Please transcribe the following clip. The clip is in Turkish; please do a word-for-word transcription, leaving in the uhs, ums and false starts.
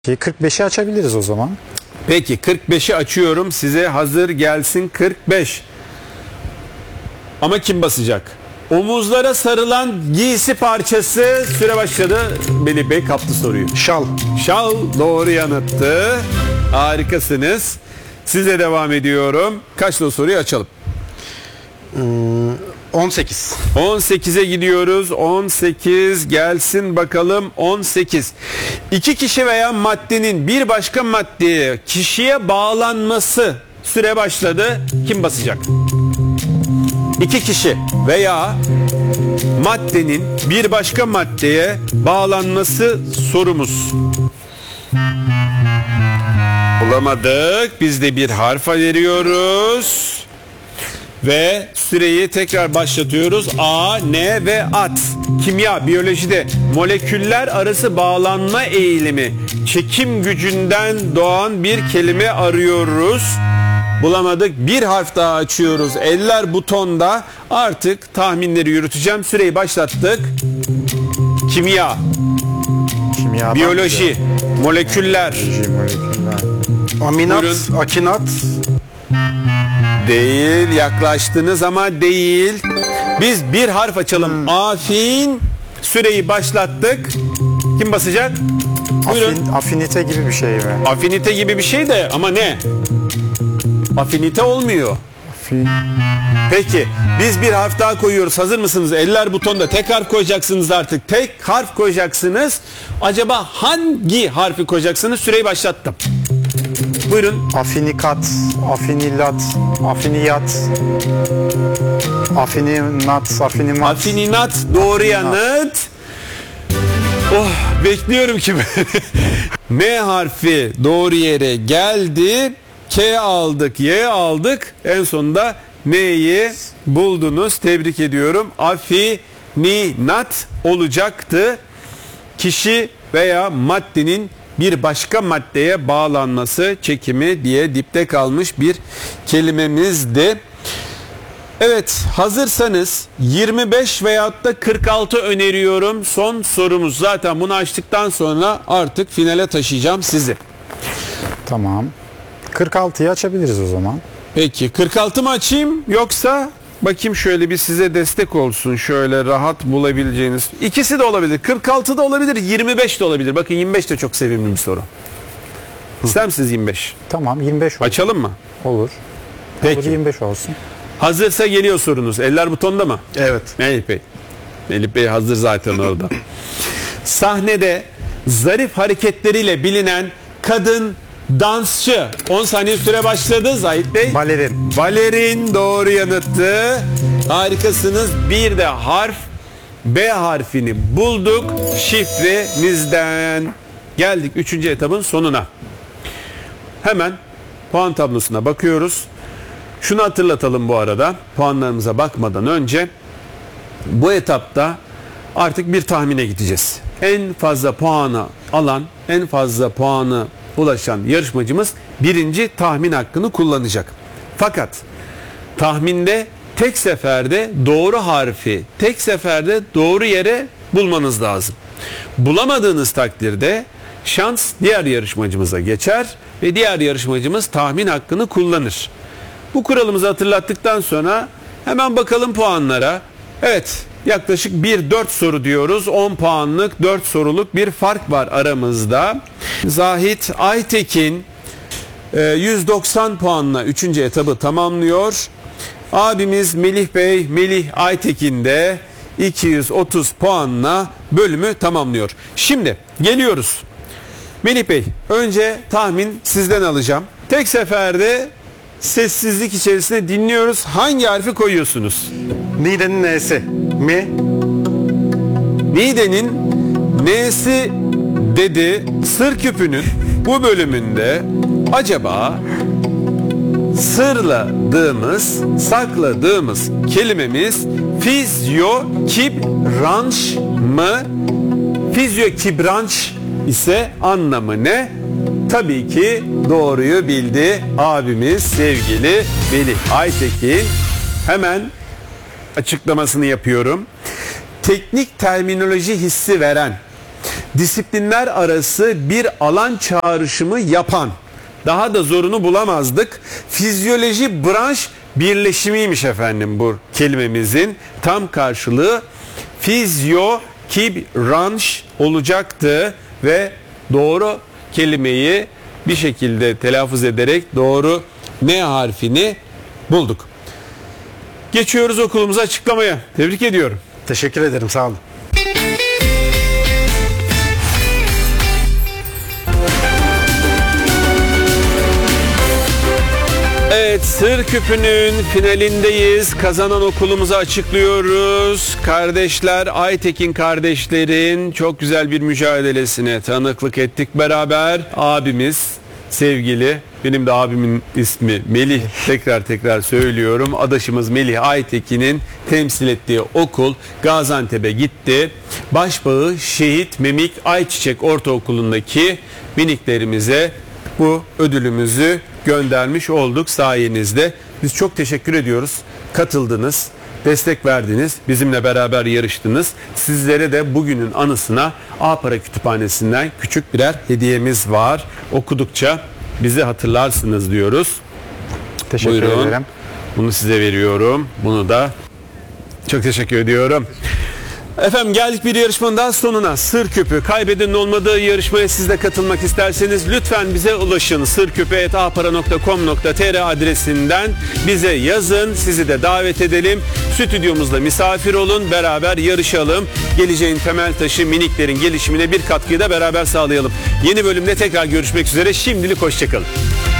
kırk beşi açabiliriz o zaman. Peki kırk beşi açıyorum. Size hazır gelsin kırk beş. Ama kim basacak? Omuzlara sarılan giysi parçası. Süre başladı. Melih Bey kaptı soruyu. Şal. Şal doğru yanıttı. Harikasınız. Size devam ediyorum. Kaçlı o soruyu açalım? on sekiz. on sekize gidiyoruz. on sekiz gelsin bakalım. on sekiz. İki kişi veya maddenin bir başka maddeye, kişiye bağlanması. Süre başladı. Kim basacak? İki kişi veya maddenin bir başka maddeye bağlanması sorumuz. Bulamadık. Biz de bir harfa veriyoruz. Ve süreyi tekrar başlatıyoruz. A, N ve at. Kimya, biyolojide moleküller arası bağlanma eğilimi, çekim gücünden doğan bir kelime arıyoruz. Bulamadık. Bir harf daha açıyoruz. Eller butonda. Artık tahminleri yürüteceğim. Süreyi başlattık. Kimya, Kimya, biyoloji, moleküller. Biyoloji, moleküller. Aminat, Buyurun. akinat. Değil, yaklaştınız ama değil. Biz bir harf açalım. Hmm. Afin. Süreyi başlattık. Kim basacak? Buyurun. Afin, afinite gibi bir şey mi? Afinite gibi bir şey de ama ne? Afinite olmuyor. Afin. Peki biz bir harf daha koyuyoruz. Hazır mısınız? Eller butonda. Tek harf koyacaksınız artık. Tek harf koyacaksınız. Acaba hangi harfi koyacaksınız? Süreyi başlattım. Buyurun. Afinikat, afinilat, afiniyat, afininat, afinimat. Afininat doğru yanıt. Oh, bekliyorum ki M harfi doğru yere geldi. K aldık, Y aldık. En sonunda N'yi buldunuz. Tebrik ediyorum. Afininat olacaktı. Kişi veya maddenin bir başka maddeye bağlanması, çekimi diye dipte kalmış bir kelimemizdi. Evet, hazırsanız yirmi beş veyahut da kırk altı öneriyorum. Son sorumuz. Zaten bunu açtıktan sonra artık finale taşıyacağım sizi. Tamam. kırk altıyı açabiliriz o zaman. Peki kırk altı mı açayım yoksa bakayım şöyle bir size destek olsun. Şöyle rahat bulabileceğiniz. İkisi de olabilir. kırk altı da olabilir, yirmi beş de olabilir. Bakın yirmi beş de çok sevimli bir soru. İster misiniz yirmi beş? Tamam, yirmi beş olsun. Açalım mı? Olur. Peki. Olur, yirmi beş olsun. Hazırsa geliyor sorunuz. Eller butonda mı? Evet. Melih Bey. Melih Bey hazır zaten orada. Sahnede zarif hareketleriyle bilinen kadın dansçı. on saniye süre başladı Zahit Bey. Balerin. Balerin doğru yanıttı. Harikasınız. Bir de harf B harfini bulduk. Şifremizden. Geldik üçüncü etapın sonuna. Hemen puan tablosuna bakıyoruz. Şunu hatırlatalım bu arada. Puanlarımıza bakmadan önce bu etapta artık bir tahmine gideceğiz. En fazla puanı alan, en fazla puanı ulaşan yarışmacımız birinci tahmin hakkını kullanacak. Fakat tahminde tek seferde doğru harfi, tek seferde doğru yere bulmanız lazım. Bulamadığınız takdirde şans diğer yarışmacımıza geçer ve diğer yarışmacımız tahmin hakkını kullanır. Bu kuralımızı hatırlattıktan sonra hemen bakalım puanlara. Evet, yaklaşık bir dört soru diyoruz. on puanlık dört soruluk bir fark var aramızda. Zahit Aytekin yüz doksan puanla üçüncü etabı tamamlıyor. Abimiz Melih Bey, Melih Aytekin de iki yüz otuz puanla bölümü tamamlıyor. Şimdi geliyoruz. Melih Bey, önce tahmin sizden alacağım. Tek seferde sessizlik içerisinde dinliyoruz. Hangi harfi koyuyorsunuz? Nide'nin N'si. Mi? Nide'nin N'si dedi. Sır küpünün bu bölümünde acaba sırladığımız, sakladığımız kelimemiz fizyokibranş mı? Fizyokibranş ise anlamı ne? Tabii ki doğruyu bildi abimiz sevgili Melih Aytekin. Hemen açıklamasını yapıyorum. Teknik terminoloji hissi veren disiplinler arası bir alan çağrışımı yapan, daha da zorunu bulamazdık. Fizyoloji branş birleşimiymiş efendim bu kelimemizin tam karşılığı fizyo kibranş olacaktı ve doğru kelimeyi bir şekilde telaffuz ederek doğru N harfini bulduk. Geçiyoruz okulumuza açıklamaya. Tebrik ediyorum. Teşekkür ederim, sağ olun. Evet, Sır Küpü'nün finalindeyiz. Kazanan okulumuzu açıklıyoruz. Kardeşler, Aytekin kardeşlerin çok güzel bir mücadelesine tanıklık ettik beraber. Abimiz, sevgili, benim de abimin ismi Melih, tekrar tekrar söylüyorum. Adaşımız Melih Aytekin'in temsil ettiği okul Gaziantep'e gitti. Başbağı Şehit Memik Ayçiçek Ortaokulu'ndaki miniklerimize bu ödülümüzü göndermiş olduk sayenizde. Biz çok teşekkür ediyoruz. Katıldınız, destek verdiniz, bizimle beraber yarıştınız. Sizlere de bugünün anısına A-Para Kütüphanesi'nden küçük birer hediyemiz var. Okudukça bizi hatırlarsınız diyoruz. Teşekkür Buyurun. ederim. Bunu size veriyorum. Bunu da çok teşekkür ediyorum. Efendim geldik bir yarışmanın daha sonuna. Sır Küpü. Kaybedenin olmadığı yarışmaya siz de katılmak isterseniz lütfen bize ulaşın. sırküpü et a para nokta com nokta t r adresinden bize yazın. Sizi de davet edelim. Stüdyomuzda misafir olun. Beraber yarışalım. Geleceğin temel taşı miniklerin gelişimine bir katkıyı da beraber sağlayalım. Yeni bölümde tekrar görüşmek üzere. Şimdilik hoşçakalın.